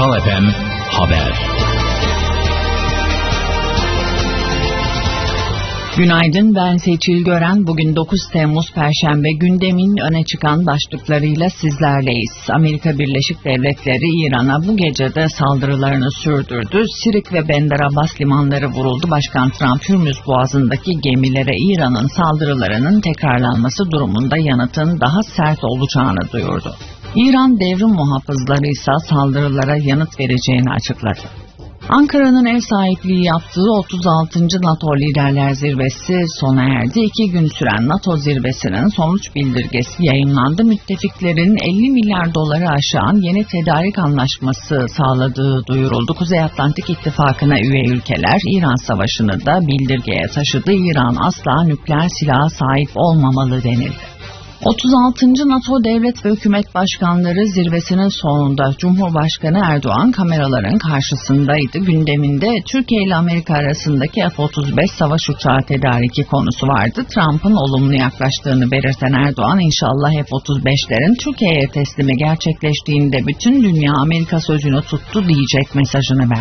Kral FM Haber. Günaydın, ben Seçil Gören. Bugün 9 Temmuz Perşembe, gündemin öne çıkan başlıklarıyla sizlerleyiz. Amerika Birleşik Devletleri İran'a bu gece de saldırılarını sürdürdü. Sirik ve Bandar Abbas limanları vuruldu. Başkan Trump, Hürmüz Boğazı'ndaki gemilere İran'ın saldırılarının tekrarlanması durumunda yanıtın daha sert olacağını duyurdu. İran devrim muhafızları ise saldırılara yanıt vereceğini açıkladı. Ankara'nın ev sahipliği yaptığı 36. NATO Liderler Zirvesi sona erdi. 2 gün süren NATO zirvesinin sonuç bildirgesi yayınlandı. Müttefiklerin 50 milyar doları aşan yeni tedarik anlaşması sağladığı duyuruldu. Kuzey Atlantik İttifakı'na üye ülkeler İran savaşını da bildirgeye taşıdı. İran asla nükleer silaha sahip olmamalı denildi. 36. NATO Devlet ve Hükümet Başkanları zirvesinin sonunda Cumhurbaşkanı Erdoğan kameraların karşısındaydı. Gündeminde Türkiye ile Amerika arasındaki F-35 savaş uçağı tedariki konusu vardı. Trump'ın olumlu yaklaştığını belirten Erdoğan, inşallah F-35'lerin Türkiye'ye teslimi gerçekleştiğinde bütün dünya Amerika sözünü tuttu diyecek mesajını verdi.